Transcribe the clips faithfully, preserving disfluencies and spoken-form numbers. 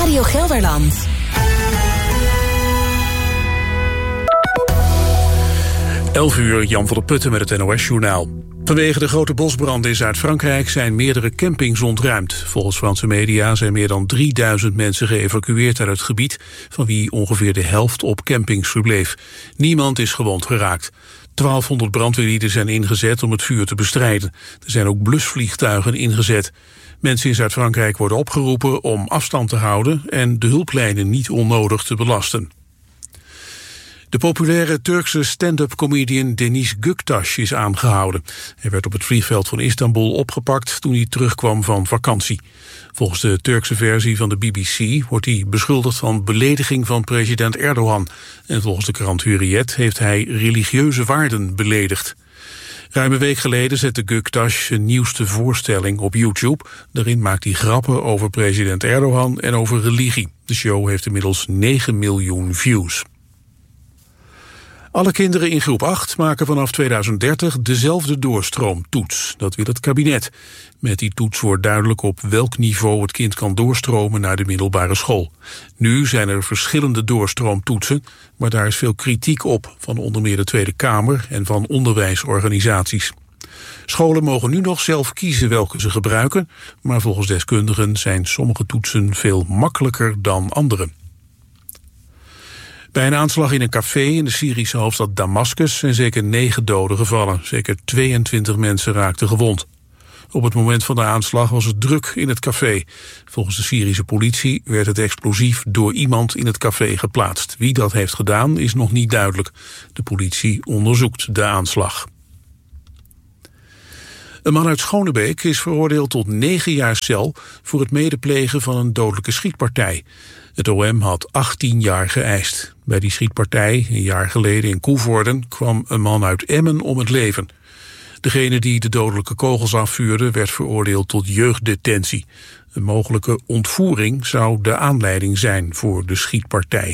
Radio Gelderland. elf uur, Jan van der Putten met het N O S-journaal. Vanwege de grote bosbranden in Zuid-Frankrijk zijn meerdere campings ontruimd. Volgens Franse media zijn meer dan drieduizend mensen geëvacueerd uit het gebied, van wie ongeveer de helft op campings verbleef. Niemand is gewond geraakt. twaalfhonderd brandweerlieden zijn ingezet om het vuur te bestrijden. Er zijn ook blusvliegtuigen ingezet. Mensen in Zuid-Frankrijk worden opgeroepen om afstand te houden en de hulplijnen niet onnodig te belasten. De populaire Turkse stand-up comedian Deniz Göktaş is aangehouden. Hij werd op het vliegveld van Istanbul opgepakt toen hij terugkwam van vakantie. Volgens de Turkse versie van de B B C wordt hij beschuldigd van belediging van president Erdogan. En volgens de krant Hurriyet heeft hij religieuze waarden beledigd. Ruim een week geleden zette Göktaş zijn nieuwste voorstelling op YouTube. Daarin maakt hij grappen over president Erdogan en over religie. De show heeft inmiddels negen miljoen views. Alle kinderen in groep acht maken vanaf tweeduizend dertig dezelfde doorstroomtoets. Dat wil het kabinet. Met die toets wordt duidelijk op welk niveau het kind kan doorstromen naar de middelbare school. Nu zijn er verschillende doorstroomtoetsen, maar daar is veel kritiek op van onder meer de Tweede Kamer en van onderwijsorganisaties. Scholen mogen nu nog zelf kiezen welke ze gebruiken, maar volgens deskundigen zijn sommige toetsen veel makkelijker dan andere. Bij een aanslag in een café in de Syrische hoofdstad Damascus zijn zeker negen doden gevallen. Zeker tweeëntwintig mensen raakten gewond. Op het moment van de aanslag was het druk in het café. Volgens de Syrische politie werd het explosief door iemand in het café geplaatst. Wie dat heeft gedaan is nog niet duidelijk. De politie onderzoekt de aanslag. Een man uit Schonebeek is veroordeeld tot negen jaar cel voor het medeplegen van een dodelijke schietpartij. Het O M had achttien jaar geëist. Bij die schietpartij, een jaar geleden in Koevoorden, kwam een man uit Emmen om het leven. Degene die de dodelijke kogels afvuurde werd veroordeeld tot jeugddetentie. Een mogelijke ontvoering zou de aanleiding zijn voor de schietpartij.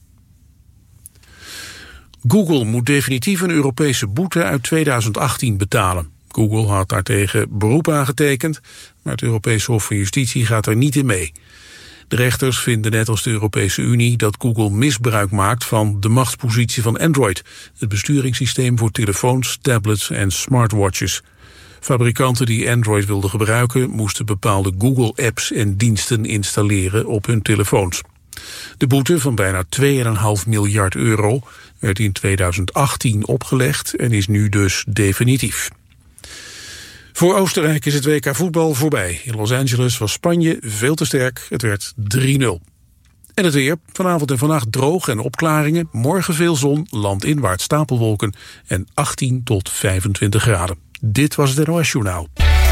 Google moet definitief een Europese boete uit tweeduizend achttien betalen. Google had daartegen beroep aangetekend, maar het Europese Hof van Justitie gaat er niet in mee. De rechters vinden net als de Europese Unie dat Google misbruik maakt van de machtspositie van Android, het besturingssysteem voor telefoons, tablets en smartwatches. Fabrikanten die Android wilden gebruiken moesten bepaalde Google-apps en diensten installeren op hun telefoons. De boete van bijna twee komma vijf miljard euro werd in tweeduizend achttien opgelegd en is nu dus definitief. Voor Oostenrijk is het W K voetbal voorbij. In Los Angeles was Spanje veel te sterk. Het werd drie nul. En het weer. Vanavond en vannacht droog en opklaringen. Morgen veel zon, landinwaarts stapelwolken en achttien tot vijfentwintig graden. Dit was het N O S-journaal.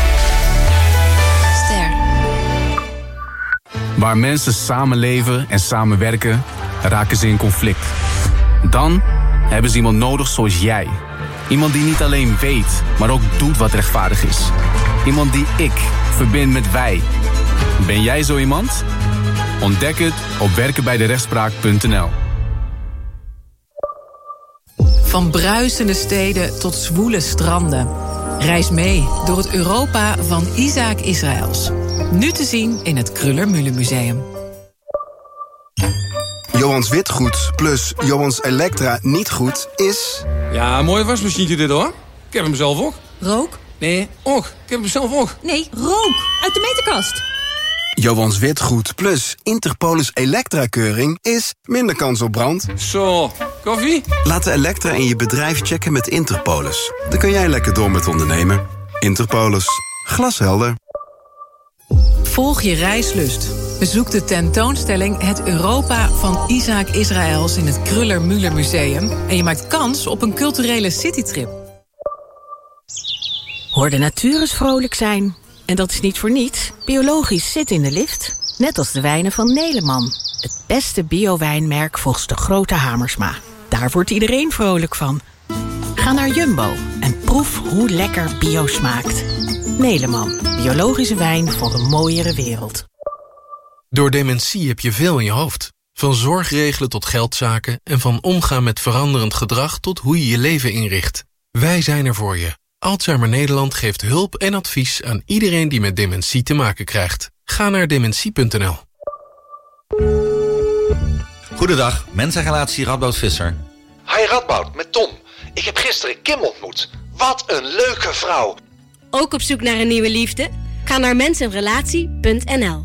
Ster. Waar mensen samenleven en samenwerken, raken ze in conflict. Dan hebben ze iemand nodig zoals jij. Iemand die niet alleen weet, maar ook doet wat rechtvaardig is. Iemand die ik verbind met wij. Ben jij zo iemand? Ontdek het op werken bij de rechtspraak punt n l. Van bruisende steden tot zwoele stranden. Reis mee door het Europa van Isaac Israëls. Nu te zien in het Kröller-Müller Museum. Johans Witgoed plus Johans Elektra niet goed is... Ja, mooie wasmachine dit hoor. Ik heb hem zelf ook. Rook? Nee, och. Ik heb hem zelf ook. Nee, rook. Uit de meterkast. Johans Witgoed plus Interpolis Elektra-keuring is minder kans op brand. Zo, koffie? Laat de Elektra in je bedrijf checken met Interpolis. Dan kun jij lekker door met ondernemen. Interpolis. Glashelder. Volg je reislust. Bezoek de tentoonstelling Het Europa van Isaac Israëls in het Kröller-Müller Museum en je maakt kans op een culturele citytrip. Hoor de natuur eens vrolijk zijn. En dat is niet voor niets. Biologisch zit in de lift. Net als de wijnen van Neleman. Het beste bio-wijnmerk volgens de grote Hamersma. Daar wordt iedereen vrolijk van. Ga naar Jumbo en proef hoe lekker bio smaakt. Neleman. Biologische wijn voor een mooiere wereld. Door dementie heb je veel in je hoofd. Van zorgregelen tot geldzaken en van omgaan met veranderend gedrag tot hoe je je leven inricht. Wij zijn er voor je. Alzheimer Nederland geeft hulp en advies aan iedereen die met dementie te maken krijgt. Ga naar dementie punt n l. Goedendag, Mensenrelatie Radboud Visser. Hi Radboud, met Tom. Ik heb gisteren Kim ontmoet. Wat een leuke vrouw. Ook op zoek naar een nieuwe liefde? Ga naar mensenrelatie punt n l.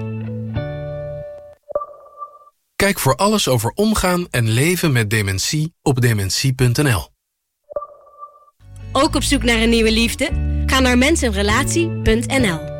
Kijk voor alles over omgaan en leven met dementie op dementie punt n l. Ook op zoek naar een nieuwe liefde? Ga naar mensenrelatie punt n l.